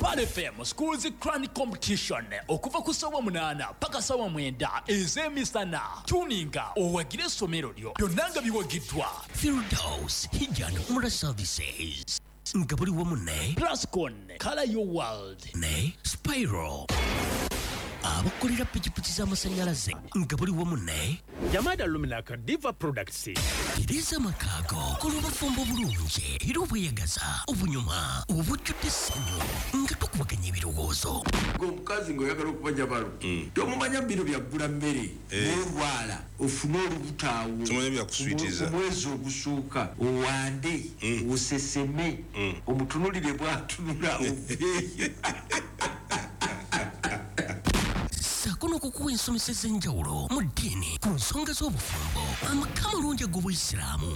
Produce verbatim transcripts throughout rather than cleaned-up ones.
Pal F M Schools Crown Competition okuva ku sawa munana paka sawa mwenda ez'emisana. Tuninga owagire essomero lyo byonna nga biwagiddwa. Firdaus Hijjan Umrah Services nga buli wamu ne Plascon Color Your World ne Spiral abakolera pikipiki z'amasanyalaze nga buli wamu ne Yamada Luminaka Diva Products Tereza Makago kolubafumbo bulungi era obweyagaza obunyuma obujjudde essanyu nga tukubaganya ebirowoozo omukazi ng'oyagala okubanja balo tomumanya biro byaggula mmere n'olwala ofune olubutaawo omwezi ogusooka owande oseseme omutunulire bw'atunula oveeyo sakono kukuwa ensomesa ez'enjawulo mu ddiini ku nsonga z'obufumbo amaka malungi ag'obuyisiraamu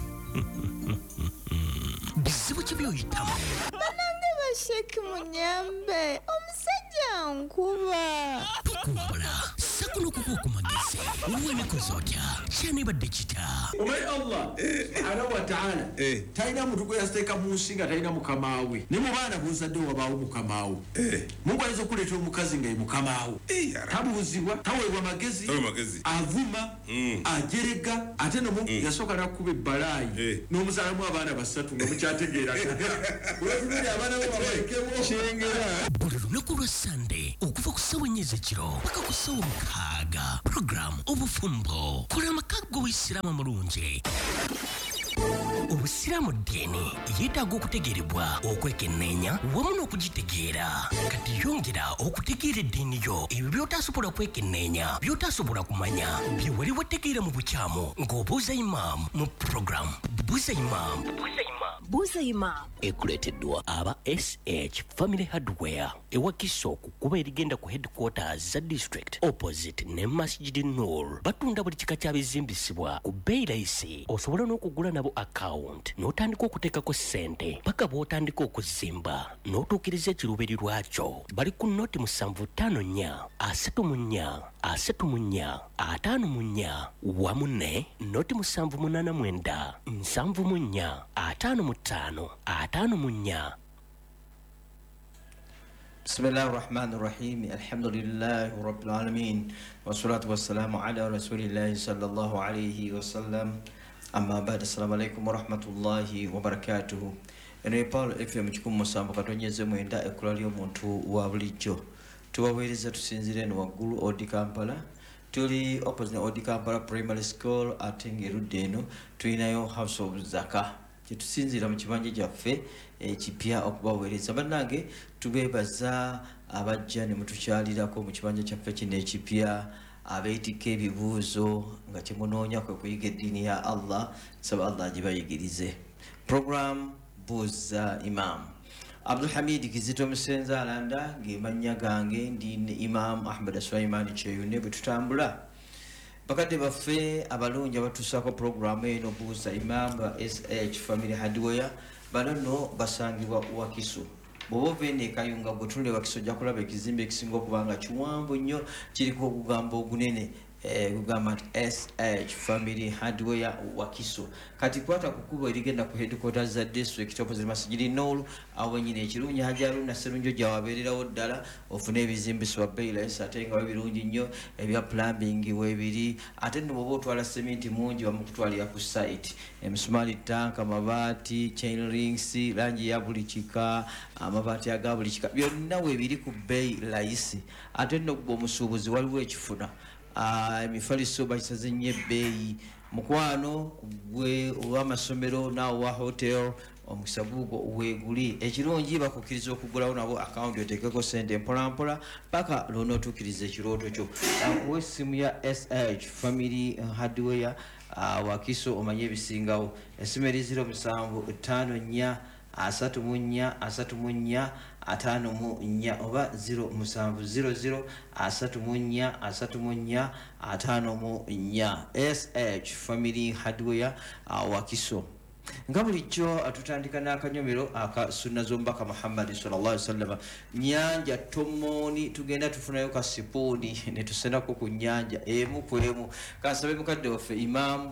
bizibu ki by'oyitamu banange basheki munyambe omusajja nkuba tukumbula sakono kukuwa ku magezi wemikozi otya kyanibadde kita omanyi allah subhanahu wa taala talina muntu gwe yasteeka mu nsi nga talina mukamaawe ne mu baana b'ozadde wabaawo mukamaawo mungu ayinza okuleeta omukazi nga ye mukamaawo tabuuzibwa taweebwa magezi avuma ajerega ate nomu yasooka n'akuba ebbalaayi n'omuzaalamu abaana basatu nga mukyategeeraga olwatulire abaana bo babalekebwo kyengera buli lunaku lwa sande okuva ku ssawa ennya ez'ekiro paka ku ssawa mukaaga puroguramu obufumbo kola amaka g'obuyisiraamu amulungi obusiraamu ddiini yeetaaga okutegeerebwa okwekenneenya wamu n'okugitegeera kati yongera okutegeera eddiini yo ebyo by'otaasobola kwekenneenya by'otaasobola kumanya bye wali wategeera mu bukyamu ng'obuuza imaamu mu puroguramu buuza imaamu buuza imaamu ekuleeteddwa aba S H Family Hardware ewa Kisooku kuba erigenda ku headquarters za district opposite ne Masjid Noor batunda buli kika kyabizimbisibwa ku bbeeyi layisi osobola n'okugula nabo account n'otandika okuteekako ssente paka bw'otandika okuzimba n'otuukiriza ekiruubiri lwakyo bali ku noti musanvu ttaano nnya asatu mu nnya asatu mu nnya ataano mu nnya wamu ne noti musanvu munaana mwenda nsanvu mu nnya ataano mu ttaano ataano mu nnya. بسم الله الرحمن الرحيم الحمد لله رب العالمين والصلاة والسلام على رسول الله صلى الله عليه وسلم أما بعد السلام عليكم ورحمة الله وبركاته eno Paul F M kikumu musanvu katonyeze mwenda ekkula ly'omuntu wa bulijjo tubaweereza tusinzire eno waggulu Odi Kampala tuli opposite Odi Kampala Primary School ate ng'erudda eno tulinayo House of Zaka kyetusinziira mu kibanja kyaffe ekipya okubaweereza bannange tubeebaza abajja ne mutukyalirako mu kibanja kyaffe kino ekipya abeetika ebibuuzo nga kyemunoonya kwe kuyiga eddiini ya Allah saba Allah agibayigirize program buuza imam Abdul Hamid Kizito Musenza alanda ng'emannya gange ndi Imam Ahmed Sulaiman Kyeyune bwe tutambula bakadde baffe abalungi abatuusako programu eno buuza imam ba S H Family Hardware bano nno basangibwa Wakiso bw'oba ova eno ekayunga gwe tunule Wakiso ojja kulaba ekizimbe ekisinga okuba nga kiwanvu nnyo kiriko ogugamba ogunene kugamba nti S H Family Hardware Wakiso kati kwata ku kkubo erigenda ku headquarters za district opposite Masjid Noor awo nyine ekirungi Hajaruna Sserunjo gyawabeererawo ddala ofune ebizimbisibwa bbeeyi layisi ate nga birungi nnyo ebya plumbing weebiri ate nno bw'oba otwala seminti mungi bamukutwalira ku site emisumaali tanka amabaati chain rings langi ya buli kika amabaati aga buli kika byonna weebiri ku bbeeyi layisi ate nno gwe omusuubuzi waliwo ekifuna emifaliso bakisaze nnyo ebbeeyi mukwano gwe olw'amasomero naawe wa hotel omukisa guugwo weeguli ekirungi bakukkiriza okugulawo nabo akawunti oteekeko sente mpolampola paka lw'onootuukiriza ekirooto kyo akuwa essimu ya S H Family Hardware Wakiso omanye ebisingawo essimu eri ziro musanvu ttaano nnya asatu mu nnya asatu mu nnya ataano mu nnya oba ziro musanvu ziro ziro asatu mu nnya asatu mu nnya ataano mu nnya S H Family Hardware Wakiso nga bulijjo atutandika n'akanyomero aka sunna z'omubaka Muhammad sallallahu alaihi wasallam nyanja tomoni tugenda tufunayo ka sipooni ne tusenako ku nyanja emu ku emu kasabe mukadde waffe imam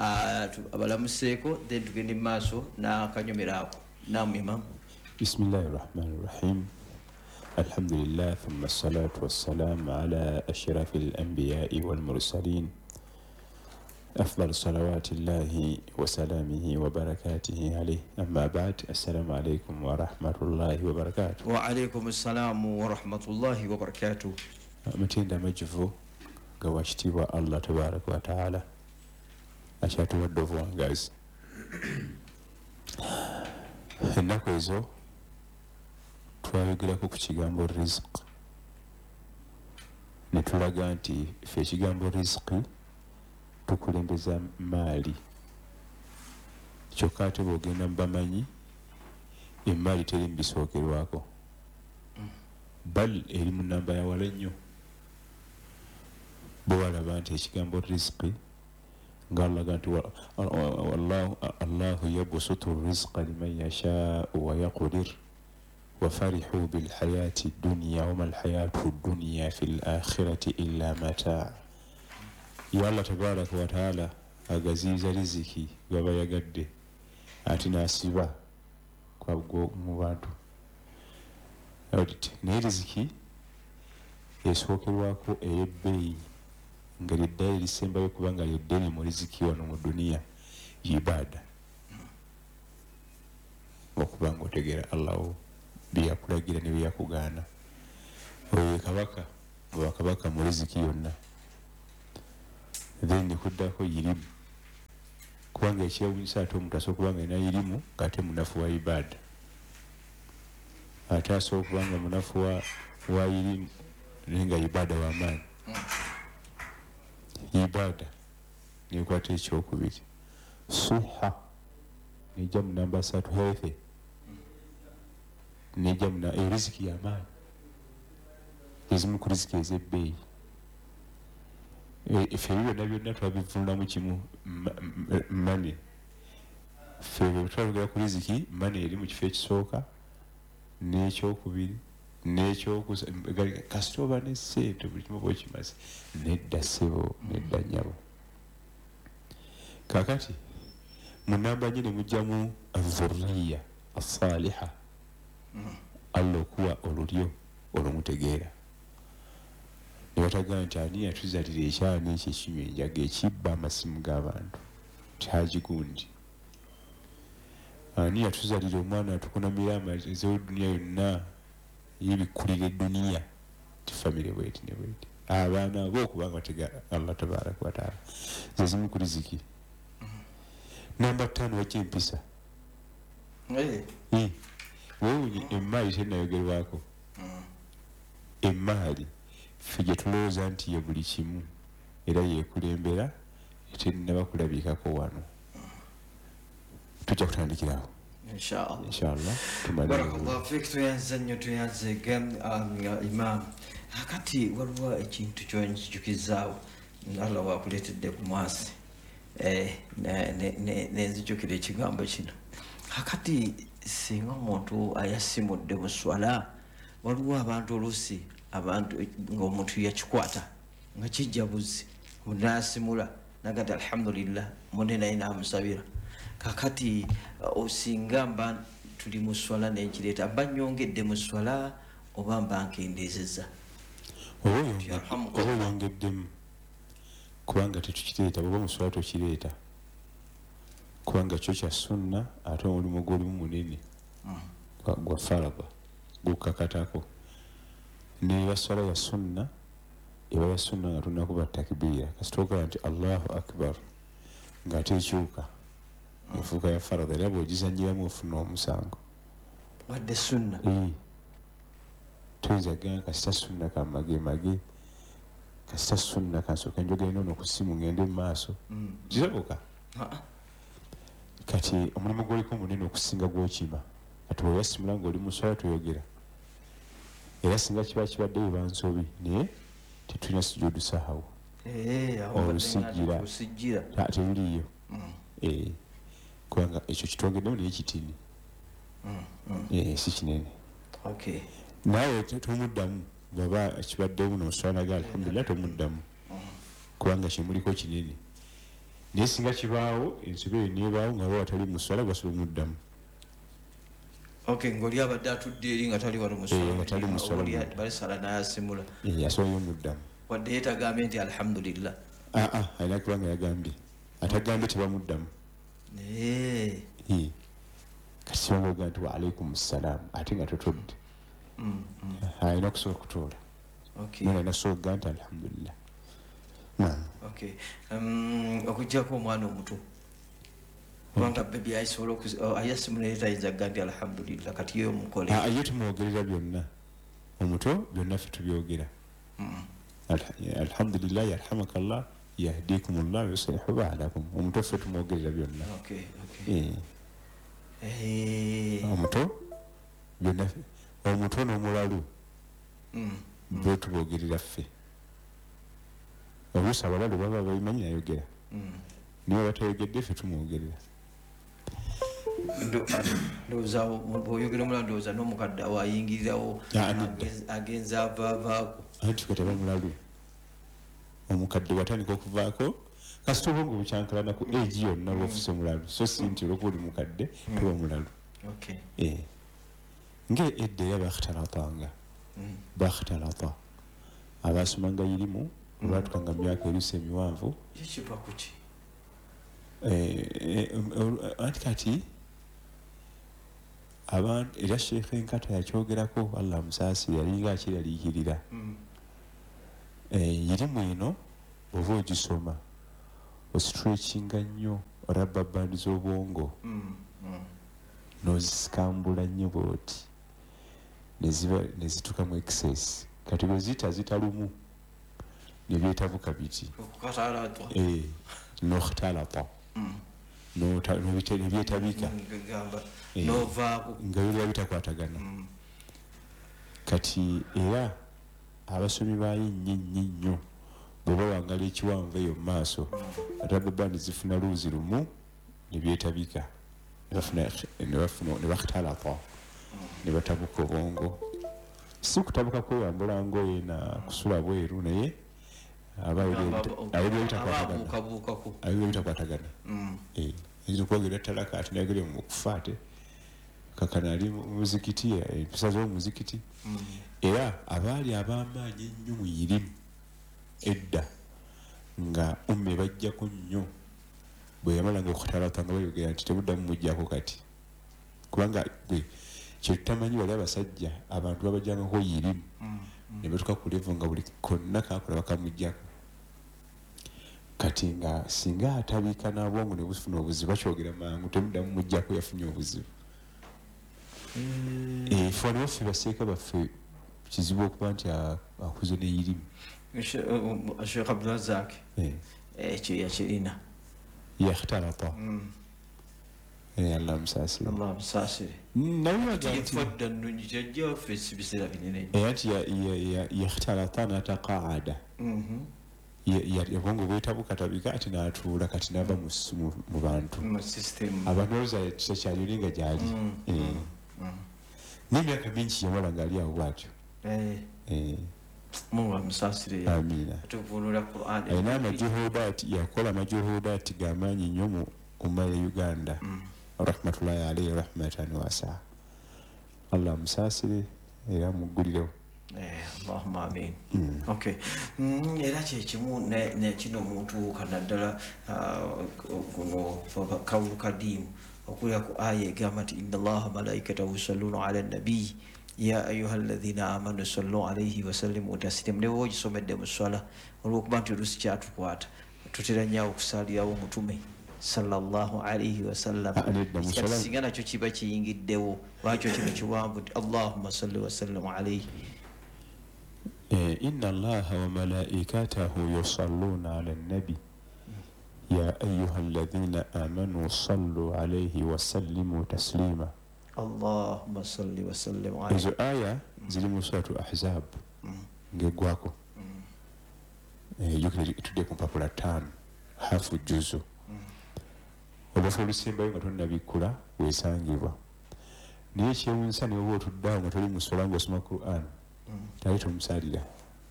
abalamuseeko then tugende mu maaso n'akanyomero ako naam imam Bismillahir Rahmanir Rahim الحمد لله ثم الصلاة والسلام على أشرف الأنبياء والمرسلين أفضل صلوات الله وسلامه وبركاته عليه أما بعد السلام عليكم ورحمة الله وبركاته. وعليكم السلام ورحمة الله وبركاته. متين مجفو قواشتي الله تبارك وتعالى أشاتو ودفو guys. Ennaku ezo twayogerako ku kigambo rizq ne tulaga nti ffe ekigambo rizqi tukulembeza maali kyokka ate bw'ogenda mu bamanyi emaali teri mu bisookerwako bal eri mu namba ya wala nnyo bwe walaba nti ekigambo rizqi ngalaga nti allahu yabsutu rizqa liman yashaau wa yaqdir وفرحوا بالحياة الدنيا وما الحياة الدنيا في الآخرة إلا متاع. يا الله تبارك وتعالى أغزيز رزقي غبا يغدي أتنا سيبا كوابغو مبادو أودت ني رزقي يسوكرwako eyebbeeyi nga liddayi lisembayo kubanga lyeddene mu riziki wano mu duniya ibada okubanga otegeera allahu byakulagira ne byakugaana oyo kabaka nga wakabaka mu riziki yonna then nikuddako irimu kubanga ekyewunyisa ate omuntu asobola okubanga ina irimu ng'ate munafu wa ibada ate asobola okubanga munafu wa irimu naye nga ibada w'amaanyi ibada nekwata ekyokubiri siha nejja mu namba satu healthy nejja muna eriziki y'amaanyi ezimu ku riziki ez'ebbeeyi ffe byonna byonna twabivunulamu kimu mane ffe bwe twalugera ku riziki mane eri mu kifo ekisooka n'ekyokubiri n'ekyokuskasita oba ne ssente buli kimu bwekimaze nedda ssebo nedda nnyabo kakati mu namba nye ne mujjamu avurriya asaliha Allah okuwa olulyo olumutegeera ne batagamba nti ani yatuzalira ekyana ekyo ekinywa enjaga ekibba amasimu g'abantu kyagigundi ani yatuzalira omwana atukunamira amazzi w'edduniya yonna yebikulira edduniya tifamire bweti ne bweti abaana bo okubanga batega Allah tabaraka wataala ze zimu ku riziki. Namba ttaano wajja empisa weewunye emaali tennayogerwako emaali ffe gye tulowooza nti ye buli kimu era yeekulembera tennaba kulabikako wano tujja kutandikirawo inshallah. Barakallahu fik. Tuyanze nnyo tuyanze imam akati waliwo ekintu kyonjijukizaawo Allah wakuleetedde ku mwasi nenzijukira ekigambo kino akati singa omuntu ayasimudde mu swala waliwo abantu oluusi abantu ng'omuntu yakikwata nga kijja buzzi nasimula nagati alhamdulillah munne naye namusabira kakati osinga mba tuli mu swala n'ekireeta mba nnyongedde mu swala oba mba nkendezeza oba oyongeddemu kubanga tetukireeta bwoba mu swala tokireeta kubanga kyo kya sunna ate omulimu gw'olimu munene gwa faraba gukakatako neba swala ya sunna eba ya sunna nga tunakuba takbiira kasita ogamba nti allahu akbar ng'ate ekyuka efuuka ya farada era bw'ogizanyiramu ofuna omusango wadde sunna tuyinza gamba kasita sunna kamage mage kasita sunna kansooka njogera inono ku ssimu ngende mu maaso kisoboka kati omulimu gw'oliko munene okusinga gw'okima kati weyasimula ng'oli mu swala toyogera era singa kiba kibadde bibansobi naye tetulina sujudu sahawu olusijjira tebuliyo kubanga ekyo kitwogeddemu naye kitini si kinene naawe tomuddamu bwaba kibaddewo noswalaga alhamdulillah tomuddamu kubanga kimuliko kinene naye singa kibaawo ensobi eyo nebaawo nga ba watali muswala gwasobola omuddamu okay ngoli abadde atudde eri nga tali wano Eh, nga tali musolo munda. balisala n'ayasimula Eh, yasoboye omuddamu. wadde yeetagambye nti alhamdulillah Ah, ah, alina kubanga yagambye. Atagambye tebamuddamu. Eh, Eh. Kati sibaga nti wa alaikum salaam ate nga totodde. mm, mm, Alina kusooka kutuula. okay Nona nasooka nti alhamdulillah. Naam. okay um, okujjako omwana omuto kubanga bebi ayisobola ayasimula era tayinza kuga nti alhamdulillah kati ye omukole Ah, ye tumwogerera byonna. Omuto byonna ffe tubyogera. Mm, Alha- Alhamdulillah yarhamakallah yahdikumullah yuslihu ba'dakum. Omuto ffe tumwogerera byonna. okay okay Eh. Eh, Omuto byonna ffe- omuto n'omulalu mm, bo tuboogerera ffe. Oluusi abalalu baba babimanyi nayogera. mm. Niwe batayogedde ffe tumwogerera. Ndo- ate ndowooza bw'oyogera omulala ndowooza n'omukadde awo ayingirirawo Ah, nedda. agenza- agenza avaavaako Anti kati aba mulalu. Omukadde watandika okuvaako kasita obwongo bukyankalana ku egi yonna lwofuse mulalu. So si nti olwokuba oli mukadde toba mulalu. okay Eh. Nga edda era bakhtalatanga. Mm. Bakhtalata. Abasomanga irimu olwatukanga mu myaka eruusi emiwanvu. kikiva kuki Eh, eh, eh, anti kati abantu era sheekh enkata yakyogerako allah musaasi yalinga akiraliikirira. Mm, Eh, irimu eno oba ogisoma ostretchinga nnyo rubber band z'obwongo mm, mm. n'ozisikambula nnyo bwoti neziba nezituka mu excess kati bwe zita zitalumu ne byetabuka biti okukataalatwa eh, n'okhtalata Mm, n'ota- n'ebite- ne byetabika mm, gamba Eh. n'ovaako nga biba bitakwatagana. Mm, Kati era abasomi baayo nnyo nnyo nnyo bwe bawangala ekiwanvu eyo mu maaso rubber band zifuna luuzi lumu ne byetabika ne bafuna ne bafuna ne bakhtalata ne batabuka obwongo. Si kutabuka kweyambula ngoye na kusula bweru naye aba ebyo bitakwatagana. abaabuukabuukako Ebyo bitakwatagana. Mm, Eh, ezo kwogera talaka ati nayogere mu kufaate kakana ali mu muzikiti empisa z'omuzikiti mm. era abaali ab'amaanyi ennyo mu irimu edda nga umme bajjako nnyo bwe yamalanga okutalata nga bayogera nti tebuddamu mujjako kati kubanga gwe kyetutamanyi bali abasajja abantu babajjangako irimu ne batuka ku levo nga buli konna kakola bakamujjako kati nga singa atabiika n'abwongo ne bufuna obuzibu bakyogera mangu temuddamu mujjako yafunye obuzibu. Ffe waliwo ffe baseeka baffe kizibu okuba nti a- akuze n'irimu. Sheikh Abdulrazak Eh, ekyo yakirina yakhtalata. Mm, Eh, Allah musaasire. Allah musaasire naye baga nti yefadda nnungi kyajja waffe si biseera binene eh, anti ya- ya- ya- yakhtalata n'ataqaada. Mhm. Ya- ya- obwongo bwetabukatabika ati n'atuula kati n'ava mu s- mu mu bantu mu system abantu olowooza kyekyali nga gyali. Eh. N'emyaka mingi yamala ng'ali awo bw'atyo. Eh, Eh, Mungu amusaasire amiina. tuvunula Quran Alina amajuhudaati yakola amajuhudaati g'amaanyi nnyo mu umma ya Uganda. Rahmatullahi alayhi rahmatan wasa. Allah musaasire era muggulirewo. Eh, Allahumma amin. Okay. Mm, era kyekimu ne ne kino omuntu kanaddala kuno kawulu kadimu okulya ku aya egamba nti inna allaha malaikatahu yusalluna ala nabiyi ya ayuha alladhina amanu sallu alayhi wasallimu taslima ne bwe ogisomedde mu swala olwokuba nti oluusi kyatukwata tutera nnyo okusalirawo mutume sallallahu alayhi wasallam Ah, nedda mu swala- singa nakyo kiba kiyingiddewo lwakyo kino kiwanvu nti allahumma salli wasallam alayhi Eh, inna allaha wa malaikatahu yusalluna ala nabi ya ayuha alladhina amanu sallu alayhi wasallimu taslima. allahumma salli wasallim alayhi Ezo aya ziri mu suratu ahzab ng'eggwako. Eh, jukira tudde ku mpapula ttaano hafu juzu. Olufu olusembayo nga tonnabikkula weesangibwa. Naye ekyewuunyisa ne bwoba otuddeawo nga toli mu swala ng'osoma Quran tali tomusalira.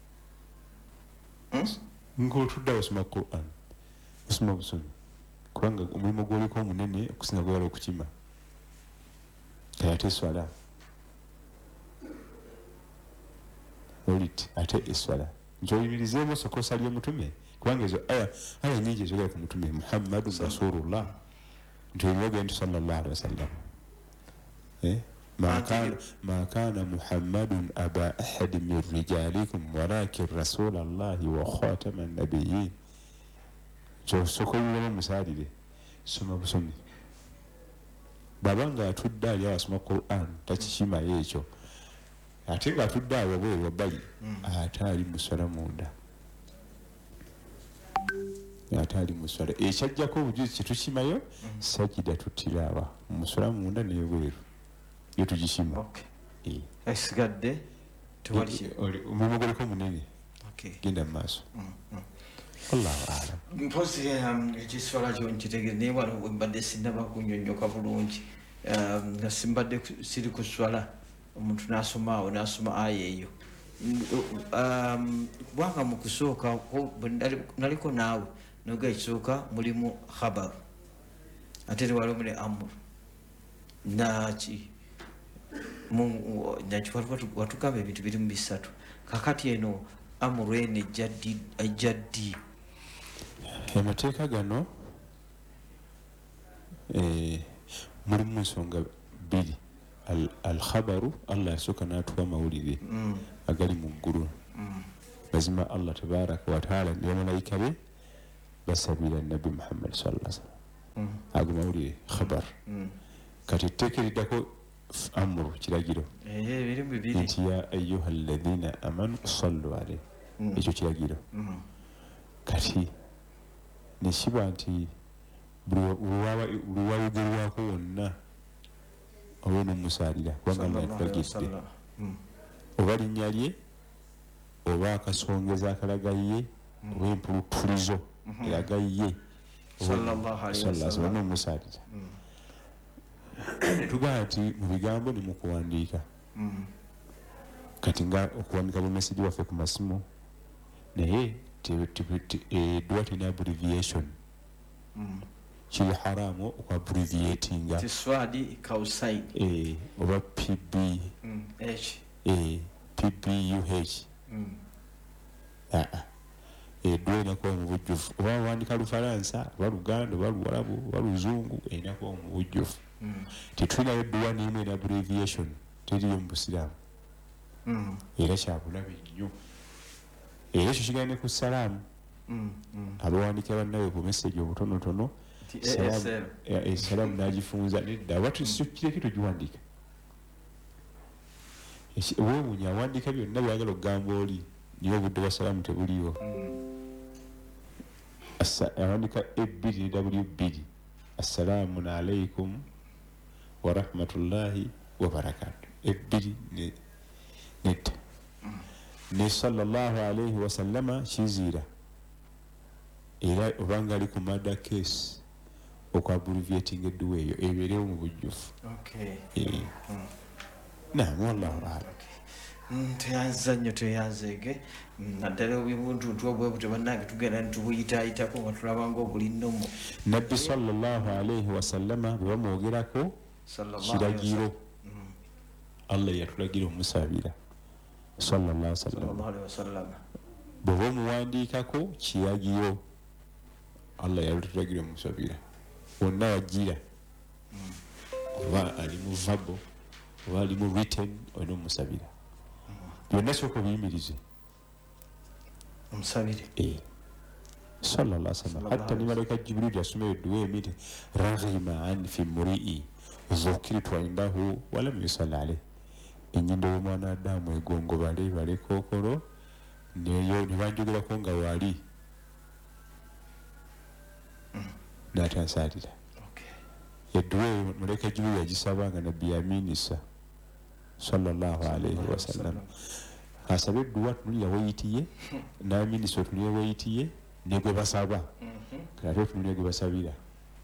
Ng'otuddeawo osoma Quran osoma busomi kubanga omulimu gw'oliko omunene okusinga gwewala okukima. kayate swala olit ate eswala njoyimirizeemu sokosa ly'omutume kubanga ezo aya aya nyingi ezogera ku mutume Muhammadun Rasulullah ntoyimyoge nti sallallahu alaihi wasallam eh ma kana ma kana Muhammadun aba ahad min rijalikum walakin Rasulallahi wa khataman nabiyyin so sokoyimo musalire soma busomi babanga atudde ali asoma Quran takikima ekyo ate nga atudde awo bwe wabbali ate ali muswala munda ate ali muswala ekyajjako obujuzi kyetukimayo sajida tutirawa muswala munda nebweru yo tugikima esigadde omumugoleko munene genda mu maaso allahu alam mpozi ekiswala kyo nkitegere naye wano wembadde sinaba kunyonyoka bulungi nga simbadde siri kuswala omuntu nasoma awo nasoma aya eyo kubanga mu kusooka naliko naawe noga ekisooka mulimu khabar ate tewali omune amur naki watugamba ebintu biri mu bisatu kakati eno amuru eno ejja ddi amateeka gano mulimu ensonga bbiri alkhabaru Allah yasooka n'atuwa amawulire agali mu ggulu mazima Allah tabaraka wataala ne bamalayika be basabira nabbi Muhammad sallallahu alaihi wasallam ago mawulire khabar kati etteeka eriddako amuru kiragiro nti ya ayuha alladhina amanu sallu alayhi ekyo kiragiro kati nekiba nti buli wayogerwako wonna oba nomusalira kubanga yatulagidde oba linnya lye oba akasongeza akalagaye oba empulutulizo eragaye nomusalira tugamba nti mu bigambo ne mukuwandiika kati nga okuwandiika bumesigi waffe ku masimu naye edwa tina abbreviation kiri haramu okwabbreviatinga tiswadi kausaid eh oba pb h eh pbuh ah ah edwa inakuwa mu bujjufu oba wandika Lufalansa oba Luganda oba Luwarabu oba Luzungu inakuwa mu bujjufu tetulina edwa n'imwe na abbreviation teriyo mu Busiraamu era kyabulabe nnyo era ekyo kigenda ku salaamu abawandiika bannawe ku message obutonotono esalamu nagifunza nedda watusukireko togiwandiika weewuunya awandiika byonna byagala okugamba oli niyo obudde bwa salaamu tebuliwo awandika ebbiri ne w bbiri assalaamu alaikum warahmatullahi wabarakatu ebbiri nedda ne sallallahu alaihi wasallama kiziira era obanga ali ku mada case okwabbreviating edduwa eyo ebeerewo mu bujjufu naam wallahu alam teyanza nnyo teyanzeege naddala obuntuntu obwebuto bannange tugenda nitubuyitaayitako nga tulabanga obuli nnomo nabbi sallallahu alaihi wasallama bwe bamwogerako kiragiro Allah yatulagira omusabira sallallahu alaihi wasallam bwe omuwandiikako kiragiro Allah yatulagira omusabira wonna wagira oba ali mu verbal oba ali mu written olina omusabira byonna sooka obiyimirize omusabire sallallahu alaihi wasallam hatta ni malaika Jibril yasoma edduwa emite raghima an fi muri'i zukirtu indahu walam yusalla alayhi enyindo y'omwana Adamu egongobale bale kookolo neyo ne banjogerako nga wali n'atansalira edduwa eyo malaika Jibril yagisabanga nabbi yaminisa sallallahu alaihi wasallam asaba edduwa tunulira weyitiye n'aminisa otunulira weyitiye ne gwe basaba kati otunulira gwe basabira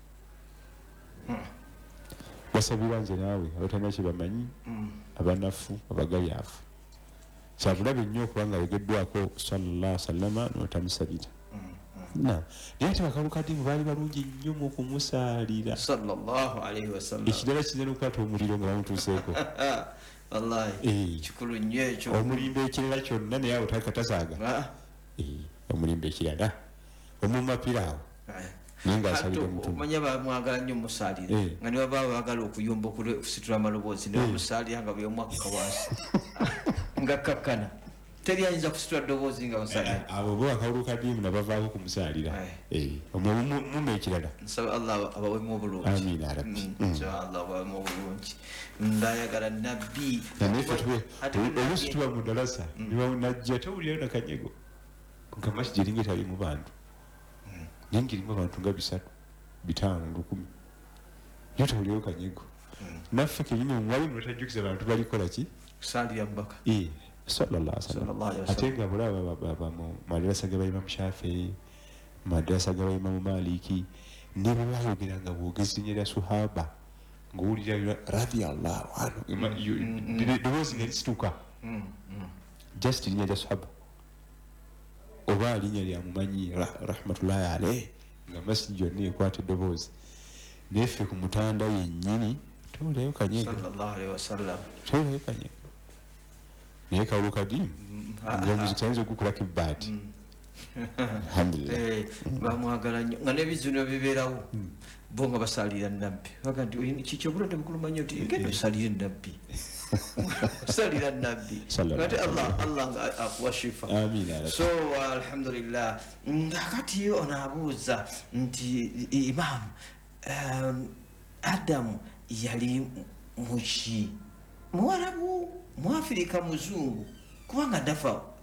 basabira nze naawe abatalina kye bamanyi abanafu abagalyafu kyabulabe nnyo okubanga ayogeddwako sallallahu alaihi wasallama n'otamusabira na naye ate bakalukadimu baali balungi nnyo mu kumusaalira sallallahu alaihi wasallam ekirala kiza n'okukwata omuliro nga bamutuuseeko wallahi kikulu nnyo ekyo omulimba ekirala kyonna naye awo takatasaaga omulimba ekirala omumapiraawo naye ngaasalira mutumu omanya bamwagala nnyo musaalira nga ne baba baagala okuyumba okusitula amaloboozi ne bamusaalira nga byomwakka wansi nga kakkana teri ayinza kusitula ddoboozi nga musaalira abo bo akalukadimu nabavaako kumusaalira muma ekirala nsaba allah abawemu obulungi amina rabbi nsaba allah abawemu obulungi ndayagala nabbi oluusi tuba mu dalasa najja tewulirayo nakanyego nga masjidi ng'etali mu bantu naye ngirimu abantu nga bisatu bitaano lukumi yo tewulirayo kanyego naffe kenyini omwali munotajjukiza abantu balikola ki kusaalira mbaka sallallahu alaihi wasallam ate nga bulaba mu madrasa ga Imam Shafi'i madrasa ga Imam Maliki ne bayogera nga bwogezi nnyo lya suhaba ng'owulira radiyallahu anhu ddoboozi ne lisituka just linnya lya suhaba oba linnya lya mumanyi rahmatullahi alayhi nga masjidi yonna ekwata eddoboozi naye ffe ku mutanda yennyini tewulirayo kanyego tewulirayo kanyego naye kalukadimu ngaomuziki ayinza okukulako ebbaati alhamdulillah bamwagala nnyo nga n'ebizino bibeerawo bo nga basaalira nabbi baga nti kiki obulwadde bukulumanyo nti genda osalire nabbi osalira nabbi ate allah nga akuwa shifa so alhamdulillah ngakati ono abuuza nti imamu adamu yali muki muwarabu muafirika muzungu kubanga dafa